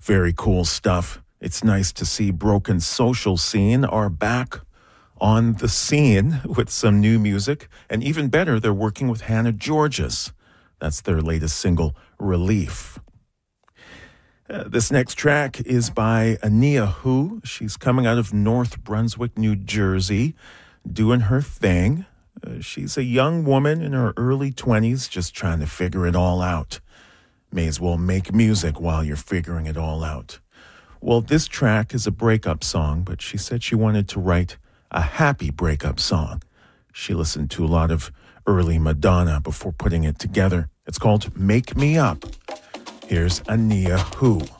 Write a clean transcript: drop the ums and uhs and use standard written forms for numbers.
Very cool stuff. It's nice to see Broken Social Scene are back on the scene with some new music. And even better, they're working with Hannah Georges. That's their latest single, Relief. This next track is by Ania Hu. She's coming out of North Brunswick, New Jersey, doing her thing. She's a young woman in her early 20s, just trying to figure it all out. May as well make music while you're figuring it all out. Well, this track is a breakup song, but she said she wanted to write a happy breakup song. She listened to a lot of early Madonna before putting it together. It's called Make Me Up. Here's Ania Hu.